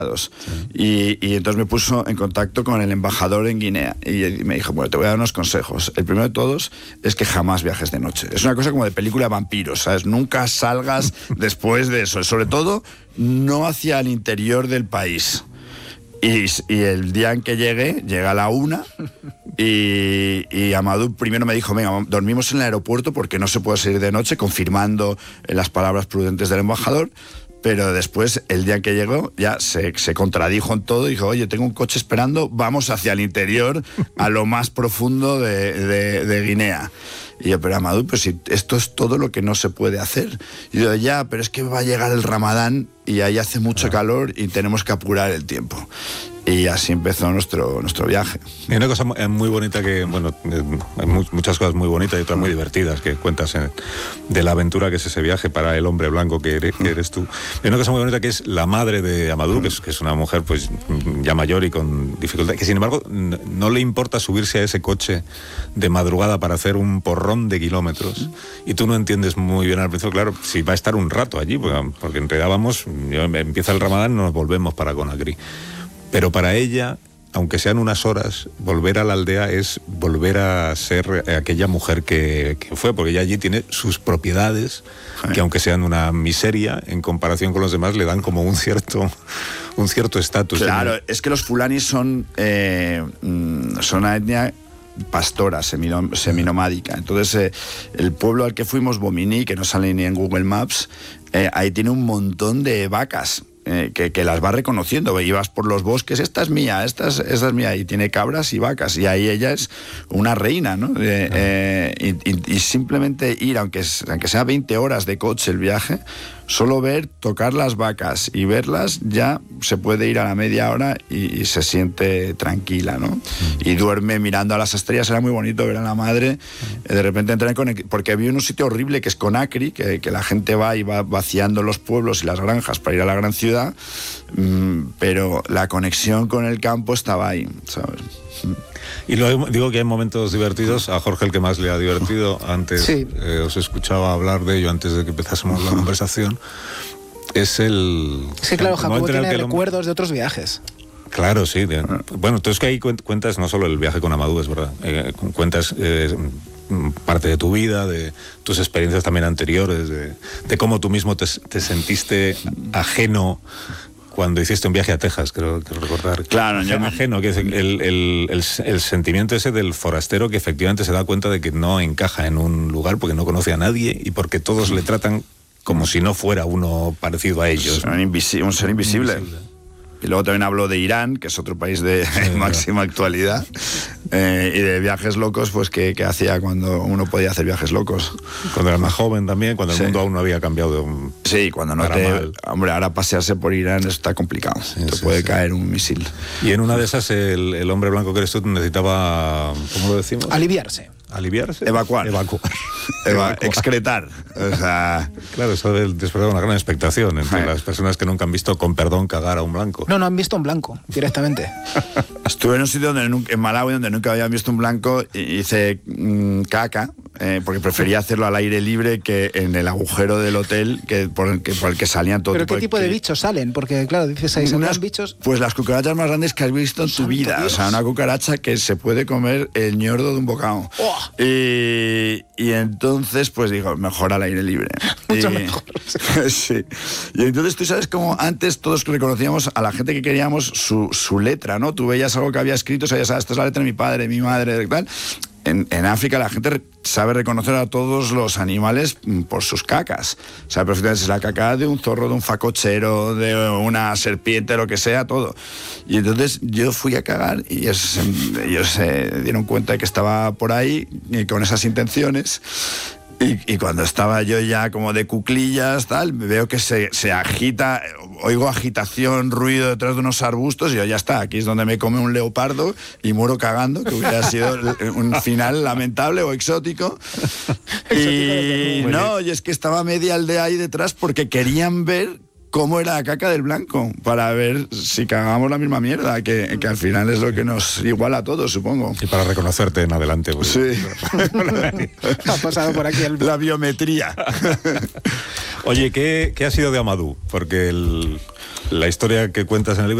y entonces me puso en contacto con el embajador en Guinea y me dijo, bueno, te voy a dar unos consejos. El primero de todos es que jamás viajes de noche. Es una cosa como de película de vampiros, ¿sabes? Nunca salgas después de eso, sobre todo no hacia el interior del país. Y el día en que llega a la 1 y Amadou primero me dijo, venga, dormimos en el aeropuerto porque no se puede salir de noche, confirmando las palabras prudentes del embajador. Pero después, el día que llegó, ya se contradijo en todo y dijo, oye, tengo un coche esperando, vamos hacia el interior, a lo más profundo de Guinea. Y yo, pero Amadou, pues si esto es todo lo que no se puede hacer. Y yo, ya, pero es que va a llegar el Ramadán y ahí hace mucho calor y tenemos que apurar el tiempo. Y así empezó nuestro viaje. Y una cosa muy bonita que, bueno, hay muchas cosas muy bonitas y otras muy divertidas que cuentas de la aventura que es ese viaje para el hombre blanco que eres tú. Hay una cosa muy bonita que es la madre de Amadou, que es una mujer pues ya mayor y con dificultad, que sin embargo no le importa subirse a ese coche de madrugada para hacer un porrón de kilómetros. Y tú no entiendes muy bien al principio, claro, si va a estar un rato allí, porque en realidad empieza el Ramadán y nos volvemos para Conakry. Pero para ella, aunque sean unas horas, volver a la aldea es volver a ser aquella mujer que fue, porque ella allí tiene sus propiedades, que aunque sean una miseria, en comparación con los demás, le dan como un cierto estatus. Claro, es que los fulanis son una etnia pastora, seminomádica. Entonces, el pueblo al que fuimos, Bomini, que no sale ni en Google Maps, ahí tiene un montón de vacas. Que las va reconociendo, y vas por los bosques, esta es mía, esta es mía, y tiene cabras y vacas, y ahí ella es una reina, ¿no? Y simplemente ir, aunque sea 20 horas de coche el viaje, solo ver, tocar las vacas y verlas, ya se puede ir a la media hora y se siente tranquila, ¿no? Y duerme mirando a las estrellas. Era muy bonito ver a la madre, de repente entrar porque vi en un sitio horrible que es Conakry, que la gente va y va vaciando los pueblos y las granjas para ir a la gran ciudad, pero la conexión con el campo estaba ahí, ¿sabes? Y luego digo que hay momentos divertidos. A Jorge el que más le ha divertido. Antes sí. Os escuchaba hablar de ello antes de que empezásemos la conversación. Es el... Sí, claro, Jacobo tiene recuerdos de otros viajes. Claro, sí. Bueno, entonces que ahí cuentas no solo el viaje con Amadou, es verdad. Cuentas parte de tu vida, de tus experiencias también anteriores, de cómo tú mismo te sentiste ajeno cuando hiciste un viaje a Texas, creo que recordar. Claro, yo ajeno, que es el sentimiento ese del forastero que efectivamente se da cuenta de que no encaja en un lugar porque no conoce a nadie y porque todos le tratan como si no fuera uno parecido a ellos. Un ser invisible. Y luego también hablo de Irán, que es otro país de máxima actualidad, y de viajes locos, pues que hacía cuando uno podía hacer viajes locos. Cuando era más joven también, cuando el mundo aún no había cambiado. Sí, cuando no te... Hombre, ahora pasearse por Irán está complicado. Te puede caer un misil. Y en una de esas el hombre blanco que eres tú necesitaba, ¿cómo lo decimos? Aliviarse. Evacuar. Excretar. O sea... Claro, eso despertar una gran expectación entre las personas que nunca han visto, con perdón, cagar a un blanco. No han visto un blanco, directamente. Estuve en un sitio en Malawi donde nunca habían visto un blanco y hice caca, porque prefería hacerlo al aire libre que en el agujero del hotel por el que salían todo. ¿Pero qué tipo de bichos salen? Porque claro, dices ahí, ¿son bichos? Pues las cucarachas más grandes que has visto en tu vida. Dios. O sea, una cucaracha que se puede comer el ñordo de un bocado. ¡Oh! Y entonces, pues digo, mejor al aire libre. Mucho mejor. Sí. Y entonces tú sabes cómo antes todos reconocíamos a la gente que queríamos su letra, ¿no? Tú veías algo que había escrito, sabías, esta es la letra de mi padre, mi madre, tal. En África la gente sabe reconocer a todos los animales por sus cacas. Sabe perfectamente si es la caca de un zorro, de un facochero, de una serpiente, lo que sea, todo. Y entonces yo fui a cagar y ellos se dieron cuenta de que estaba por ahí y con esas intenciones. Y cuando estaba yo ya como de cuclillas, tal, veo que se agita, oigo agitación, ruido detrás de unos arbustos y yo, ya está, aquí es donde me come un leopardo y muero cagando, que hubiera sido un final lamentable o exótico. Y es que estaba media aldea ahí detrás porque querían ver cómo era la caca del blanco, para ver si cagamos la misma mierda, que al final es lo que nos iguala a todos, supongo. Y para reconocerte en adelante. Pues. Sí. Ha pasado por aquí la biometría. Oye, ¿qué ha sido de Amadou? Porque la historia que cuentas en el libro